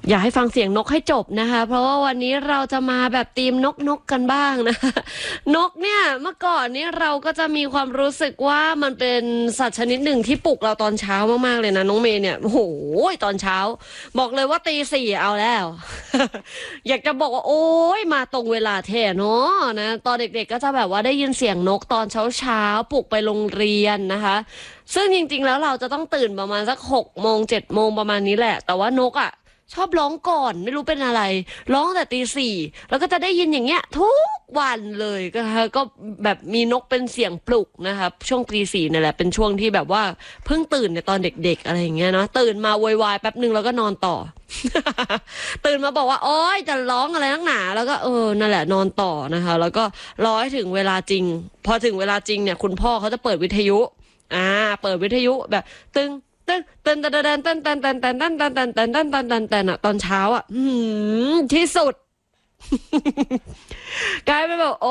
อยากให้ฟังเสียงนกให้จบนะคะเพราะว่าวันนี้เราจะมาแบบธีมนกกันบ้างนะคะนกเนี่ยเมื่อก่อนนี้เราก็จะมีความรู้สึกว่ามันเป็นสัตว์ชนิดหนึ่งที่ปลุกเราตอนเช้ามากๆเลยนะน้องเมย์เนี่ยโอ้โหตอนเช้าบอกเลยว่าตี 4เอาแล้ว อยากจะบอกว่าโอ้ยมาตรงเวลาแท้เนาะนะตอนเด็กๆก็จะแบบว่าได้ยินเสียงนกตอนเช้าปลุกไปโรงเรียนนะคะซึ่งจริงๆแล้วเราจะต้องตื่นประมาณสัก6 โมง7 โมงประมาณนี้แหละแต่ว่านกอ่ะชอบร้องก่อนไม่รู้เป็นอะไรร้องแต่ตี 4แล้วก็จะได้ยินอย่างเงี้ยทุกวันเลยก็แบบมีนกเป็นเสียงปลุกนะคะช่วงตี 4นี่แหละเป็นช่วงที่แบบว่าเพิ่งตื่นในตอนเด็กๆอะไรอย่างเงี้ยเนาะตื่นมาโวยวายแป๊บนึงแล้วก็นอนต่อ ตื่นมาบอกว่าโอ๊ยจะร้องอะไรนักหนาแล้วก็นั่นแหละนอนต่อนะคะแล้วก็รอให้ถึงเวลาจริงพอถึงเวลาจริงเนี่ยคุณพ่อเขาจะเปิดวิทยุเปิดวิทยุแบบตึงตึงเต้นเต้นเต้นเต้นเต้นเต้นเต้นเต้นเต้นเต้นเต้นเต้นเต้นเต้นเต้นตอนเช้าที่สุดกลายเป็นแบบ